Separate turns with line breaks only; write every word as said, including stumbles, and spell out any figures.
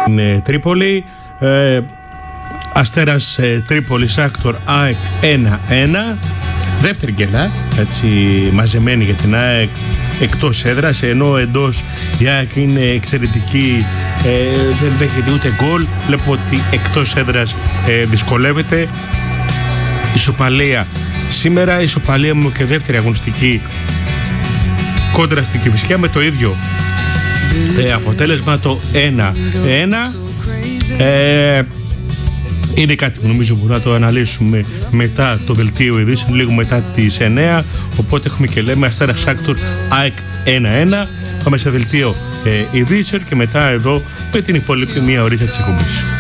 στην Τρίπολη. Ε, Αστέρας ε, Τρίπολης Άκτορ ΑΕΚ ένα ένα. Δεύτερη γκέλα, έτσι, μαζεμένη για την ΑΕΚ εκτός έδρας, ενώ εντός η ΑΕΚ είναι εξαιρετική, ε, δεν δέχεται ούτε γκολ. Βλέπω ότι εκτός έδρας ε, δυσκολεύεται. Ισοπαλία σήμερα, ισοπαλία μου και δεύτερη αγωνιστική κόντρα στην Κηφισιά με το ίδιο ε, αποτέλεσμα, το ένα ένα. ε, Είναι κάτι που νομίζω μπορούμε να το αναλύσουμε μετά το δελτίο ειδήσεων, λίγο μετά τις εννιά. Οπότε έχουμε και λέμε Αστέρας Άκτορ ΑΕΚ ένα ένα. Πάμε σε δελτίο ε, ειδήσεων και μετά εδώ με την υπόλοιπη μία ωρίτσα της εκπομπής.